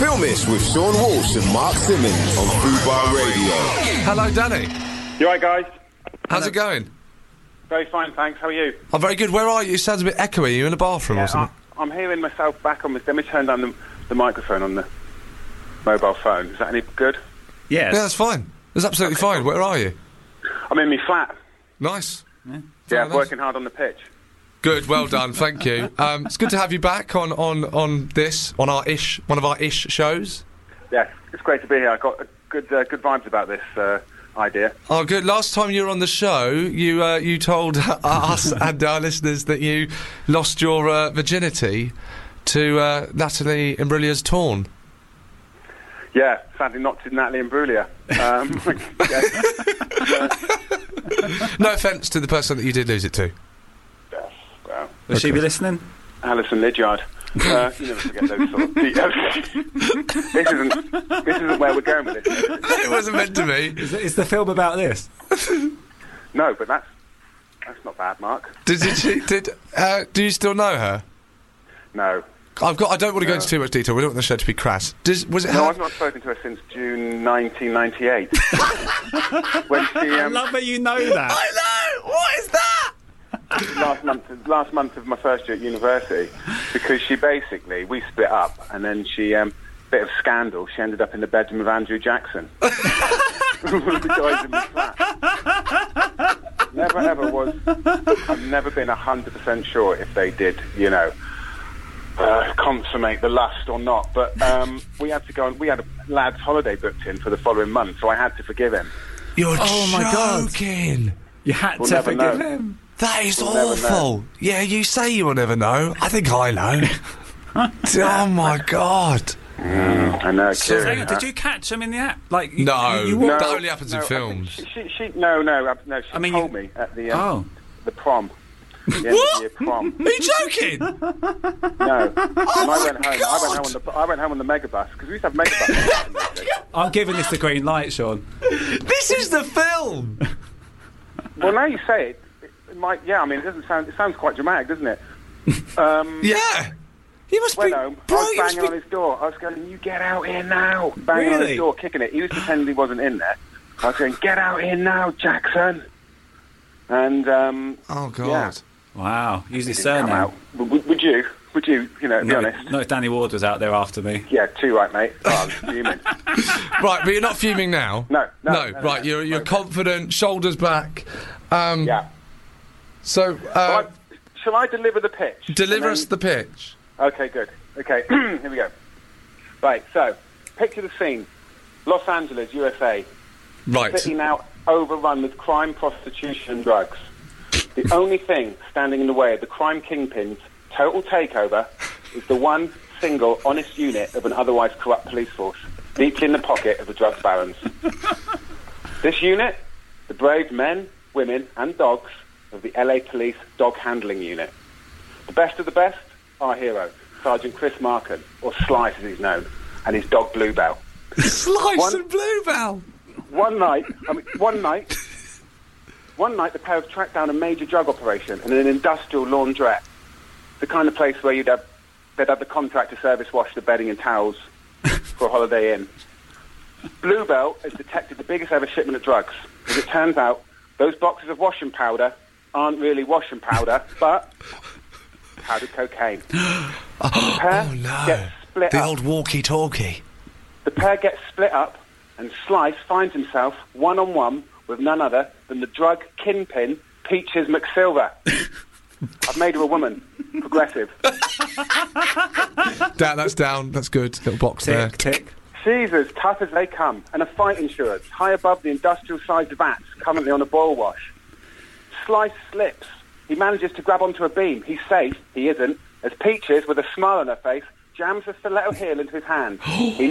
Filmish with Sean Walsh and Mark Simmons on Food Bar Radio. Hello, Danny. You alright, guys? How's it going? Very fine, thanks. How are you? I'm very good. Where are you? It sounds a bit echoey. Are you in a bathroom or something? I'm hearing myself back on this. Let me turn down the microphone on the mobile phone. Is that any good? Yes. Yeah, that's fine. That's absolutely fine. Where are you? I'm in my flat. Nice. Yeah, Very nice. working hard on the pitch. Good, well done, thank you. It's good to have you back on one of our ish shows. Yes, it's great to be here. I got good vibes about this idea. Oh, good. Last time you were on the show, you told us and our listeners that you lost your virginity to Natalie Imbruglia's Torn. Yeah, sadly not to Natalie Imbruglia. No offence to the person that you did lose it to. Yes, well. Will she be listening? Alison Lydiard. You never forget those sort of details. This isn't where we're going with this. It wasn't meant to be. Is the film about this? No, but that's not bad, Mark. Do you still know her? No. I don't want to go into too much detail. We don't want the show to be crass. Was it No, her? I've not spoken to her since June 1998. When she, I love that you know that. I know. What is that? last month of my first year at university, because we split up, and then she, bit of scandal, she ended up in the bedroom of Andrew Jackson. One of the guys in my flat. Never ever was. I've never been 100% sure if they did, consummate the lust or not. But we had to go and we had a lad's holiday booked in for the following month, so I had to forgive him. You're my God. joking. You had We'll to never forgive know. him. That is We'll never awful. Yeah, you say you will never know. I think I know. Oh my God. I know. So, Kieran, hang on, did you catch him in the act? Like, No, you that only happens in films. She I mean, told me at the Oh. prom. The end of What? the year prom. Are you joking? No. And I my went home. God. I went home on the megabus, because we used to have megabus. I'm giving this the green light, Sean. This is the film. Well, now you say it, it might. Yeah, I mean, it sounds quite dramatic, doesn't it? Yeah. You must Went be. home. Bro, I was you must banging be. on his door. I was going, "You get out here now!" Banging on Really? his door, kicking it. He was pretending he wasn't in there. I was going, "Get out here now, Jackson!" And Oh God. yeah. Wow. Use his He didn't come surname. out. Would you? Be honest? Not if Danny Ward was out there after me. Yeah, too right, mate. Oh, I was fuming. Right, but you're not fuming now. No. Right, you're confident, shoulders back. Yeah. So, Shall I deliver the pitch? deliver And us then- the pitch. Okay, good. Okay, here we go. Right, so, picture the scene. Los Angeles, USA. Right. City now overrun with crime, prostitution and drugs. The only thing standing in the way of the crime kingpin's total takeover is the one single honest unit of an otherwise corrupt police force, deeply in the pocket of the drug barons. This unit, the brave men, women and dogs of the LA Police Dog Handling Unit. The best of the best, our hero, Sergeant Chris Markin, or Slice as he's known, and his dog Bluebell. Slice and Bluebell. One night, the pair have tracked down a major drug operation in an industrial laundrette, the kind of place where they'd have the contractor service wash the bedding and towels for a Holiday Inn. Bluebell has detected the biggest ever shipment of drugs. As it turns out, those boxes of washing powder aren't really washing powder, but powdered cocaine. The pair gets split The up. old walkie-talkie. The pair gets split up, and Slice finds himself one-on-one with none other than the drug kingpin, Peaches McSilver. I've made her a woman. Progressive. That's down. That's good. Little box there. Tick. She's as tough as they come, and a fight insurance high above the industrial-sized vats currently on a boil wash. Slice slips. He manages to grab onto a beam. He's safe. He isn't. As Peaches, with a smile on her face, jams a stiletto heel into his hand. He